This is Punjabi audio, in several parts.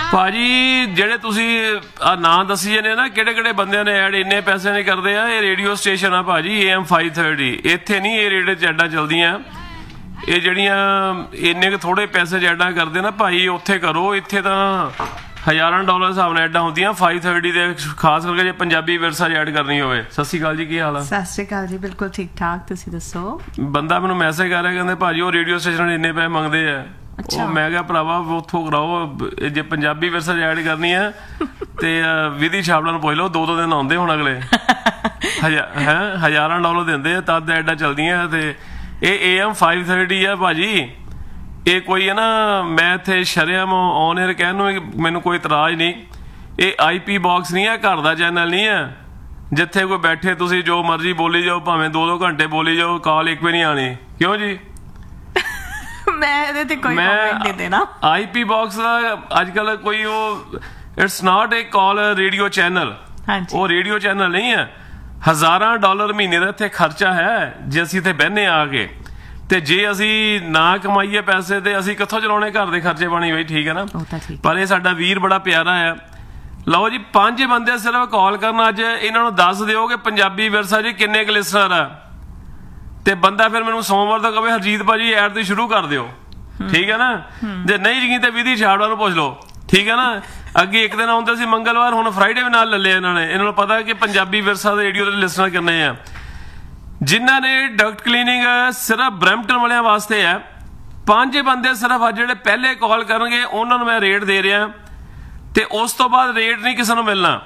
ਭਾਜੀ ਜਿਹੜੇ ਤੁਸੀਂ ਆ ਨਾਂ ਦੱਸੀ ਜਾਂਦੇ ਨਾ ਕਿਹੜੇ ਬੰਦਿਆਂ ਨੇ ਐਡ ਇੰਨੇ ਪੈਸੇ ਨਹੀਂ ਕਰਦੇ ਆ। ਇਹ ਰੇਡੀਓ ਸਟੇਸ਼ਨ ਆ ਭਾਜੀ AM 530। ਇੱਥੇ ਨਹੀਂ ਇਹ ਰੇਡੀਓ 'ਚ ਐਡਾਂ ਚੱਲਦੀਆਂ। ਇਹ ਜਿਹੜੀਆਂ ਇੰਨੇ ਕੁ ਥੋੜੇ ਪੈਸੇ 'ਚ ਐਡਾਂ ਕਰਦੇ ਨਾ ਭਾਈ, ਉੱਥੇ ਕਰੋ। ਇੱਥੇ ਤਾਂ ਹਜ਼ਾਰਾਂ ਡਾਲਰ ਹਿਸਾਬ ਨਾਲ ਐਡਾਂ ਹੁੰਦੀਆਂ 530 ਦੇ, ਖਾਸ ਕਰਕੇ ਜੇ ਪੰਜਾਬੀ ਵਿਰਸਾ 'ਚ ਐਡ ਕਰਨੀ ਹੋਵੇ। ਸਤਿ ਸ਼੍ਰੀ ਅਕਾਲ ਜੀ, ਕੀ ਹਾਲ ਆ? ਸਤਿ ਸ਼੍ਰੀ ਅਕਾਲ ਜੀ, ਬਿਲਕੁਲ ਠੀਕ ਠਾਕ, ਤੁਸੀਂ ਦੱਸੋ? ਬੰਦਾ ਮੈਨੂੰ ਮੈਸੇਜ ਕਰ ਰਿਹਾ, ਕਹਿੰਦੇ ਭਾਜੀ ਉਹ ਰੇਡੀਓ ਸਟੇਸ਼ਨ ਇੰਨੇ ਪੈਸੇ ਮੰਗਦੇ ਆ। ਉਹ ਮੈਂ ਕਿਹਾ ਭਰਾਵਾ ਉੱਥੋਂ ਕਰਾਓ, ਜੇ ਪੰਜਾਬੀ ਵਿਰਸਾ 'ਚ ਐਡ ਕਰਨੀ ਹੈ ਤੇ ਵਿਧੀ ਛਾਪੜਾ ਨੂੰ ਪੁੱਛ ਲਓ, 2 ਦਿਨ ਆਉਂਦੇ ਹੁਣ ਅਗਲੇ। ਹਜ਼ਾਰਾਂ ਡਾਲਰ ਦਿੰਦੇ ਆ ਤਦ ਐਡਾਂ ਚੱਲਦੀਆਂ। ਤੇ ਇਹ AM 530 ਆ ਭਾਜੀ। ਇਹ ਕੋਈ ਹੈ ਨਾ, ਮੈਂ ਇੱਥੇ ਸ਼ਰੇਆਮ ਔਨ ਏਅਰ ਕਹਿਣ ਨੂੰ ਮੈਨੂੰ ਕੋਈ ਇਤਰਾਜ਼ ਨਹੀਂ। ਇਹ IP ਬਾਕਸ ਨਹੀਂ ਹੈ, ਘਰ ਦਾ ਚੈਨਲ ਨਹੀਂ ਹੈ ਜਿੱਥੇ ਕੋਈ ਬੈਠੇ ਤੁਸੀਂ ਜੋ ਮਰਜ਼ੀ ਬੋਲੀ ਜਾਓ, ਭਾਵੇਂ 2-2 ਘੰਟੇ ਬੋਲੀ ਜਾਓ, ਕਾਲ ਇੱਕ ਵੀ ਨਹੀਂ ਆਣੀ। ਕਿਉਂ ਜੀ? ਮੈਂ ਇਹਦੇ ਤੇ ਕੋਈ ਕਮੈਂਟ ਨਹੀਂ ਦੇਣਾ। IP ਬਾਕਸ ਦਾ ਅੱਜ ਕੱਲ ਕੋਈ ਉਹ it's not A call radio channel. ਉਹ ਰੇਡੀਓ ਚੈਨਲ ਨਹੀਂ ਹੈ। ਹਜ਼ਾਰਾਂ ਡਾਲਰ ਮਹੀਨੇ ਦਾ ਇੱਥੇ ਖਰਚਾ ਹੈ ਜੇ ਅਸੀਂ ਇੱਥੇ ਬਹਿਨੇ ਆ ਕੇ। ਤੇ ਜੇ ਅਸੀਂ ਨਾ ਕਮਾਈਏ ਪੈਸੇ ਤੇ ਅਸੀਂ ਕਿੱਥੋਂ ਚਲਾਉਣੇ ਘਰ ਦੇ ਖਰਚੇ ਪਾਣੀ ਬਈ? ਠੀਕ ਹੈ ਨਾ। ਪਰ ਇਹ ਸਾਡਾ ਵੀਰ ਬੜਾ ਪਿਆਰਾ ਆ। ਲਓ ਜੀ, 5 ਬੰਦੇ ਸਿਰਫ ਕਾਲ ਕਰਨ। ਅੱਜ ਇਹਨਾਂ ਨੂੰ ਦੱਸ ਦਿਓ ਕਿ ਪੰਜਾਬੀ ਵਿਰਸਾ ਜੀ ਕਿੰਨੇ ਕੁ ਲਿਸਨਰ ਆ। ਤੇ ਬੰਦਾ ਫਿਰ ਮੈਨੂੰ ਸੋਮਵਾਰ ਤੋਂ ਕਹੇ ਹਰਜੀਤ ਭਾਜੀ ਐਡ ਤੇ ਸ਼ੁਰੂ ਕਰ ਦਿਓ। ਠੀਕ ਹੈ ਨਾ। ਜੇ ਨਹੀਂ ਯਕੀਨ ਤੇ ਵਿਧੀ ਛਾਪੜਾ ਨੂੰ ਪੁੱਛ ਲਓ। ਠੀਕ ਹੈ ਨਾ। ਅੱਗੇ ਇੱਕ ਦਿਨ ਆਉਂਦੇ ਸੀ ਮੰਗਲਵਾਰ, ਹੁਣ ਫਰਾਈਡੇ ਵੀ ਨਾਲ ਲੈ ਲਿਆ ਇਹਨਾਂ ਨੇ। ਇਹਨਾਂ ਨੂੰ ਪਤਾ ਕਿ ਪੰਜਾਬੀ ਵਿਰਸਾ ਦੇ ਰੇਡੀਓ ਦੇ ਲਿਸਨਰ ਕਿੰਨੇ ਆ। ਜਿਨ੍ਹਾਂ ਨੇ ਡਕਟ ਕਲੀਨਿੰਗ ਸਿਰਫ ਬਰੈਂਪਟਨ ਵਾਲਿਆਂ ਵਾਸਤੇ ਹੈ। 5 ਬੰਦੇ ਸਿਰਫ ਅੱਜ ਜਿਹੜੇ ਪਹਿਲੇ ਕਾਲ ਕਰਨਗੇ ਉਹਨਾਂ ਨੂੰ ਮੈਂ ਰੇਟ ਦੇ ਰਿਹਾ। ਤੇ ਉਸ ਤੋਂ ਬਾਅਦ ਰੇਟ ਨਹੀਂ ਕਿਸੇ ਨੂੰ ਮਿਲਣਾ।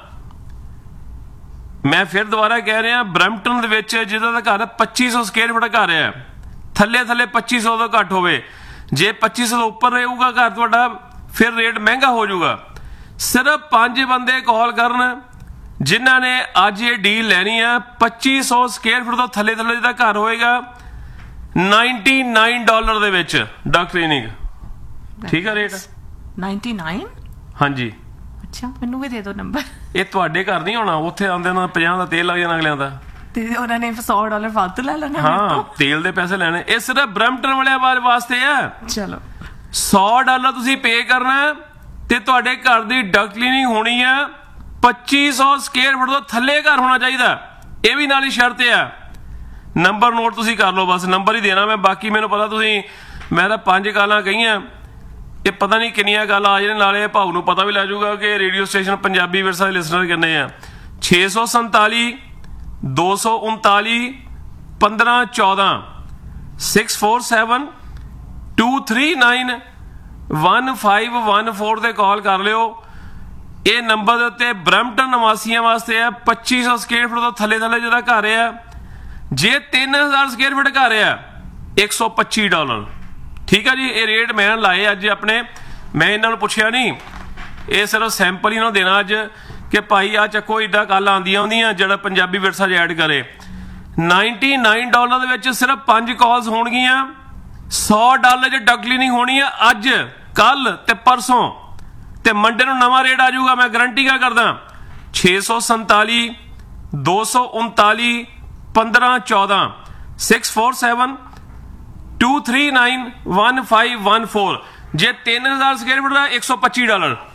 ਮੈਂ ਫਿਰ ਦੁਬਾਰਾ ਕਹਿ ਰਿਹਾ, ਬਰੈਂਪਟਨ ਦੇ ਵਿੱਚ ਜਿਹਦਾ ਦਾ ਘਰ 2500 ਸਕੁਅਰ ਫੁੱਟ ਘਰ ਹੈ, ਥੱਲੇ 2500 ਤੋਂ ਘੱਟ ਹੋਵੇ। ਜੇ 2500 ਤੋਂ ਉੱਪਰ ਰਹੂਗਾ ਘਰ ਤੁਹਾਡਾ, ਫਿਰ ਰੇਟ ਮਹਿੰਗਾ ਹੋ ਜਾਊਗਾ। ਸਿਰਫ 5 ਬੰਦੇ ਕਾਲ ਕਰਨ ਜਿਨ੍ਹਾਂ ਨੇ ਅੱਜ ਇਹ ਡੀਲ ਲੈਣੀ ਆ। 2500 ਸਕੁਅਰ ਫੁੱਟ ਤੋਂ ਥੱਲੇ ਜਿਹਦਾ ਘਰ ਹੋਏਗਾ, $99 ਦੇ ਵਿੱਚ ਡਕ ਕਲੀਨਿੰਗ। ਠੀਕ ਹੈ ਰੇਟ 99। ਹਾਂਜੀ। ਅੱਛਾ, ਮੈਨੂੰ ਵੀ ਦੇ ਦਿਓ ਨੰਬਰ। ਇਹ ਤੁਹਾਡੇ ਘਰ ਨਹੀਂ ਹੋਣਾ, ਉੱਥੇ ਆਉਂਦੇ ਨਾਲ 50 ਦਾ ਤੇਲ ਲੱਗ ਜਾਣਾ ਅਗਲਿਆਂ ਦਾ। ਤੇ ਉਹਨਾਂ ਨੇ $100 ਫਾਲਤੂ ਲੈ ਲੈਣਾ। ਹਾਂ, ਤੇਲ ਦੇ ਪੈਸੇ ਲੈਣੇ। ਇਹ ਸਿਰਫ ਬਰੈਂਪਟਨ ਵਾਲਿਆਂ ਵਾਸਤੇ ਆ। ਚਲੋ, $100 ਤੁਸੀਂ ਪੇ ਕਰਨਾ ਤੇ ਤੁਹਾਡੇ ਘਰ ਦੀ ਡਕ ਕਲੀਨਿੰਗ ਹੋਣੀ ਆ। 2500 ਸਕੁਅਰ ਫੁੱਟ ਤੋਂ ਥੱਲੇ ਘਰ ਹੋਣਾ ਚਾਹੀਦਾ। ਇਹ ਵੀ ਨਾਲ ਹੀ ਸ਼ਰਤ ਆ। ਨੰਬਰ ਨੋਟ ਤੁਸੀਂ ਕਰ ਲਓ, ਬਸ ਨੰਬਰ ਹੀ ਦੇਣਾ ਮੈਂ। ਬਾਕੀ ਮੈਨੂੰ ਪਤਾ ਤੁਸੀਂ, ਮੈਂ ਤਾਂ 5 ਕਾਲਾਂ ਕਹੀਆਂ, ਇਹ ਪਤਾ ਨਹੀਂ ਕਿੰਨੀਆਂ ਕਾਲਾਂ ਆ ਜਾਣ। ਨਾਲੇ ਭਾਊ ਨੂੰ ਪਤਾ ਵੀ ਲੈ ਜਾਊਗਾ ਕਿ ਰੇਡੀਓ ਸਟੇਸ਼ਨ ਪੰਜਾਬੀ ਵਿਰਸਾ ਦੇ ਲਿਸਨਰ ਕਿੰਨੇ ਆ। 647 239 1514 647 239 1514 ਤੇ ਕਾਲ ਕਰ ਲਿਓ। ਇਹ ਨੰਬਰ ਦੇ ਉੱਤੇ ਬਰੈਂਪਟਨ ਨਿਵਾਸੀਆਂ ਵਾਸਤੇ ਆ। 2500 ਸਕੁਅਰ ਫੁੱਟ ਤੋਂ ਥੱਲੇ ਜਿਹਦਾ ਘਰ ਆ। ਜੇ 3000 ਸਕੁਅਰ ਫੁੱਟ ਘਰ ਆ, $125। ਠੀਕ ਆ ਜੀ। ਇਹ ਰੇਟ ਮੈਂ ਲਾਏ ਅੱਜ ਆਪਣੇ। ਮੈਂ ਇਹਨਾਂ ਨੂੰ ਪੁੱਛਿਆ ਨਹੀਂ, ਇਹ ਸਿਰਫ ਸੈਂਪਲ ਹੀ ਇਹਨਾਂ ਨੂੰ ਦੇਣਾ ਅੱਜ ਕਿ ਭਾਈ ਆ ਚੱਕੋ, ਇੱਦਾਂ ਕੱਲ ਆਉਂਦੀਆਂ ਜਿਹੜਾ ਪੰਜਾਬੀ ਵਿਰਸਾ 'ਚ ਐਡ ਕਰੇ। $99 ਦੇ ਵਿੱਚ ਸਿਰਫ 5 ਕਾਲਸ ਹੋਣਗੀਆਂ। $100 'ਚ ਡਕ ਕਲੀਨਿੰਗ ਹੋਣੀ ਆ ਅੱਜ, ਕੱਲ ਤੇ ਪਰਸੋਂ। ਤੇ ਮੰਡੇ ਨੂੰ ਨਵਾਂ ਰੇਟ ਆ ਜਾਊਗਾ, ਮੈਂ ਗਰੰਟੀ ਕਾ ਕਰਦਾ। 647 239 1514 647 239 1514। ਜੇ 3000 ਸਕੁਅਰ ਫੁੱਟ ਦਾ $125।